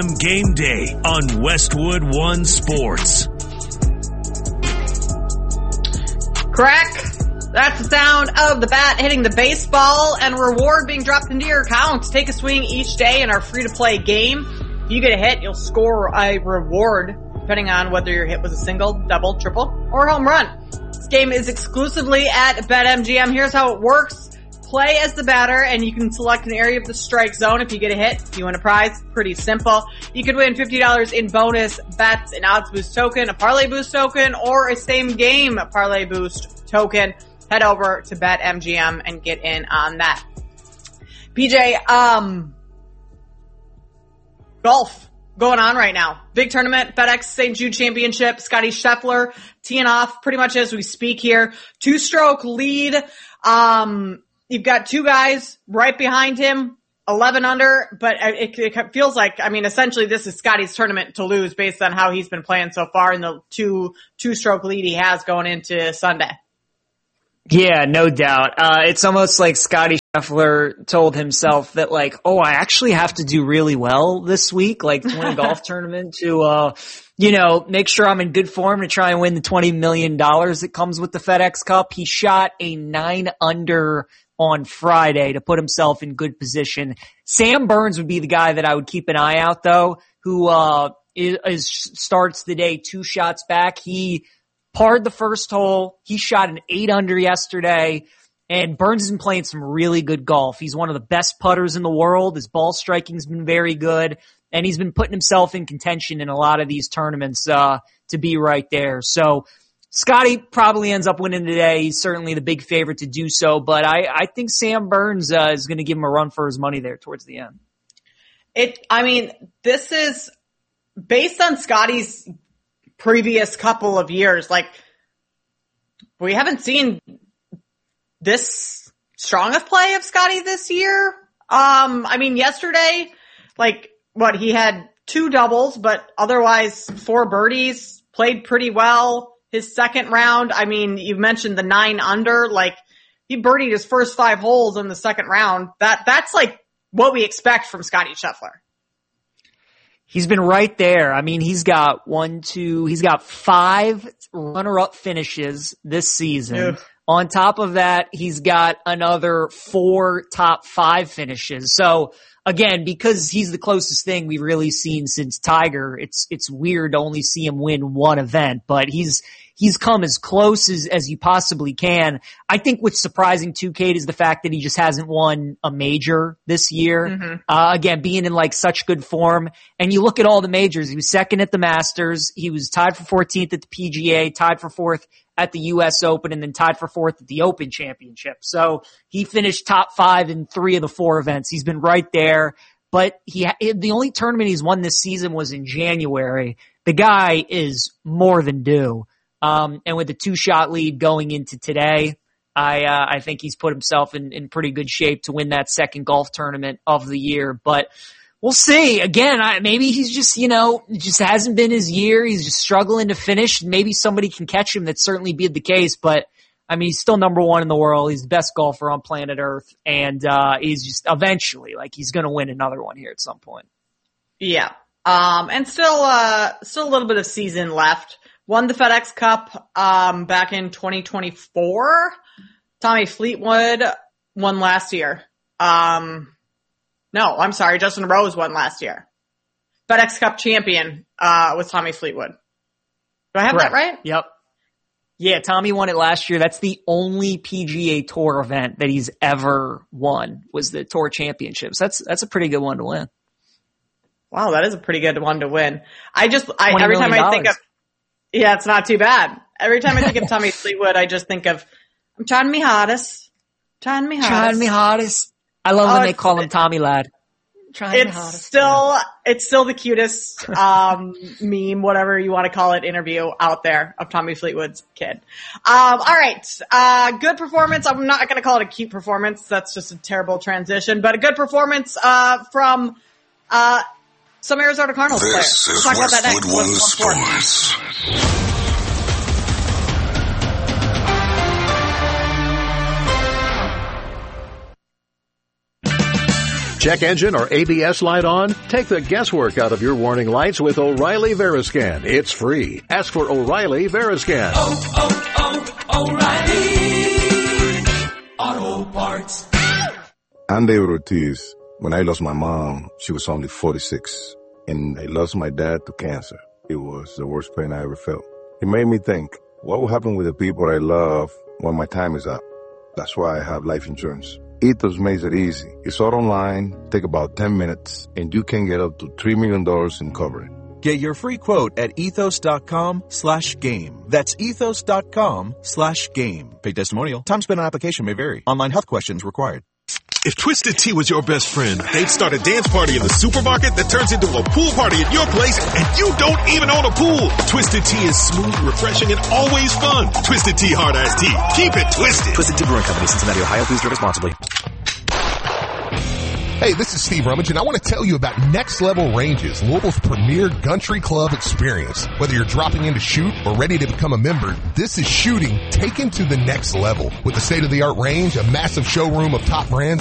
Game day on Westwood One Sports. Crack. That's the sound of the bat hitting the baseball and reward being dropped into your account. Take a swing each day in our free-to-play game. If you get a hit, you'll score a reward depending on whether your hit was a single, double, triple, or home run. This game is exclusively at BetMGM. Here's how it works. Play as the batter, and you can select an area of the strike zone. If you get a hit, you win a prize. Pretty simple. You could win $50 in bonus bets, an odds boost token, a parlay boost token, or a same game parlay boost token. Head over to BetMGM and get in on that. PJ, golf going on right now. Big tournament, FedEx St. Jude Championship. Scotty Scheffler teeing off pretty much as we speak here. 2-stroke lead. You've got two guys right behind him, 11 under, but it feels like, I mean, essentially this is Scotty's tournament to lose based on how he's been playing so far in the two-stroke lead he has going into Sunday. Yeah, no doubt. It's almost like Scotty Scheffler told himself that like, oh, I actually have to do really well this week, like to win a golf tournament to, make sure I'm in good form to try and win the $20 million that comes with the FedEx Cup. He shot a 9 under on Friday to put himself in good position. Sam Burns would be the guy that I would keep an eye out though, who, starts the day 2 shots back. He parred the first hole. He shot an 8 under yesterday, and Burns has been playing some really good golf. He's one of the best putters in the world. His ball striking's been very good, and he's been putting himself in contention in a lot of these tournaments, to be right there. So Scotty probably ends up winning today. He's certainly the big favorite to do so, but I think Sam Burns, is going to give him a run for his money there towards the end. This is based on Scotty's previous couple of years. Like, we haven't seen this strong of play of Scotty this year. Yesterday, he had 2 doubles, but otherwise 4 birdies, played pretty well. His second round, you've mentioned the 9 under, he birdied his first 5 holes in the second round. That's what we expect from Scotty Scheffler. He's been right there. He's got 5 runner-up finishes this season. Ew. On top of that, he's got another 4 top 5 finishes. So again, because he's the closest thing we've really seen since Tiger, it's weird to only see him win one event, but he's come as close as you possibly can. I think what's surprising too, Kate, is the fact that he just hasn't won a major this year. Mm-hmm. Again, being in such good form. And you look at all the majors, he was second at the Masters. He was tied for 14th at the PGA, tied for 4th at the US Open, and then tied for 4th at the Open Championship. So he finished top 5 in 3 of the 4 events. He's been right there, but the only tournament he's won this season was in January. The guy is more than due. And with the 2-shot lead going into today, I think he's put himself in pretty good shape to win that second golf tournament of the year. But we'll see. Again, maybe he's just, just hasn't been his year. He's just struggling to finish. Maybe somebody can catch him. That'd certainly be the case. But he's still number 1 in the world. He's the best golfer on planet Earth. And, he's just eventually, he's going to win another one here at some point. Yeah. And still a little bit of season left. Won the FedEx Cup, back in 2024. Tommy Fleetwood won last year. No, I'm sorry. Justin Rose won last year. FedEx Cup champion, was Tommy Fleetwood. Do I have that right? Yep. Yeah, Tommy won it last year. That's the only PGA Tour event that he's ever won, was the Tour Championships. That's a pretty good one to win. Wow, that is a pretty good one to win. Every time I think of, yeah, it's not too bad. Every time I think of Tommy Fleetwood, I just think of, I'm trying me hardest. Trying me hardest. I love when they call him Tommy Lad. It's still the cutest, meme, whatever you want to call it, interview out there of Tommy Fleetwood's kid. All right. Good performance. I'm not going to call it a cute performance. That's just a terrible transition, but a good performance, from, some Arizona Cardinals players. We'll talk about that next. Westwood One Sports. Check engine or ABS light on? Take the guesswork out of your warning lights with O'Reilly Veriscan. It's free. Ask for O'Reilly Veriscan. O'Reilly Auto Parts. I'm David Ortiz. When I lost my mom, she was only 46. And I lost my dad to cancer. It was the worst pain I ever felt. It made me think, what will happen with the people I love when my time is up? That's why I have life insurance. Ethos makes it easy. It's all online, take about 10 minutes, and you can get up to $3 million in coverage. Get your free quote at ethos.com/game. That's ethos.com/game. Paid testimonial. Time spent on application may vary. Online health questions required. If Twisted Tea was your best friend, they'd start a dance party in the supermarket that turns into a pool party at your place, and you don't even own a pool. Twisted Tea is smooth, refreshing, and always fun. Twisted Tea Hard Iced Tea. Keep it twisted. Twisted Tea Brewing Company, Cincinnati, Ohio. Please drink responsibly. Hey, this is Steve Rummage, and I want to tell you about Next Level Ranges, Louisville's premier country club experience. Whether you're dropping in to shoot or ready to become a member, this is shooting taken to the next level. With a state-of-the-art range, a massive showroom of top brands,